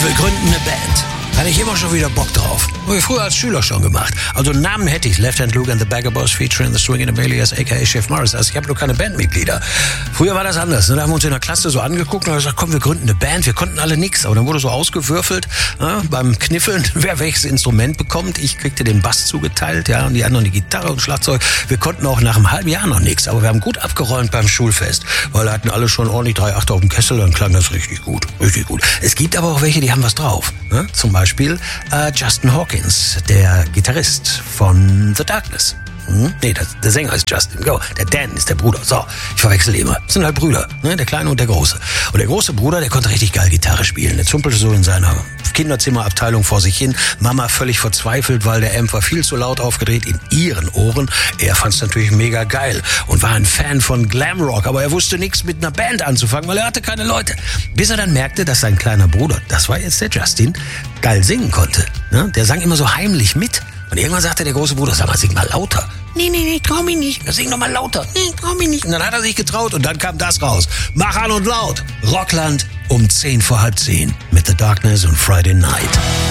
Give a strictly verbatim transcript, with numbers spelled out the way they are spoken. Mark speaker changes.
Speaker 1: wir gründen eine Band. Hatte ich immer schon wieder Bock drauf. Habe ich früher als Schüler schon gemacht. Also einen Namen hätte ich. Left Hand Luke and the Bagger Boys featuring the Swingin' Amelias, aka Chef Morris. Also ich habe nur keine Bandmitglieder. Früher war das anders. Ne? Da haben wir uns in der Klasse so angeguckt und haben gesagt, komm, wir gründen eine Band. Wir konnten alle nix. Aber dann wurde so ausgewürfelt, ja, beim Kniffeln, wer welches Instrument bekommt. Ich kriegte den Bass zugeteilt, ja, und die anderen die Gitarre und Schlagzeug. Wir konnten auch nach einem halben Jahr noch nichts. Aber wir haben gut abgeräumt beim Schulfest. Weil da hatten alle schon ordentlich drei Achter auf dem Kessel. Dann klang das richtig gut. Richtig gut. Es gibt aber auch welche, die haben was drauf. Ne? Zum Beispiel äh, Justin Hawkins, der Gitarrist von The Darkness. Hm? Nee, das, der Sänger ist Justin. Go. Der Dan ist der Bruder. So, ich verwechsel immer. Das sind halt Brüder, ne? Der Kleine und der Große. Und der große Bruder, der konnte richtig geil Gitarre spielen. Der zumpelte so in seiner Kinderzimmerabteilung vor sich hin. Mama völlig verzweifelt, weil der Amp war viel zu laut aufgedreht in ihren Ohren. Er fand es natürlich mega geil und war ein Fan von Glamrock, aber er wusste nichts mit einer Band anzufangen, weil er hatte keine Leute. Bis er dann merkte, dass sein kleiner Bruder, das war jetzt der Justin, geil singen konnte. Ne? Der sang immer so heimlich mit. Und irgendwann sagte der große Bruder, sag mal, sing mal lauter. Nee, nee, nee, trau mich nicht. Sing doch mal lauter. Nee, trau mich nicht. Und dann hat er sich getraut und dann kam das raus. Mach an und laut. Rockland um zehn vor halb zehn mit The Darkness und Friday Night.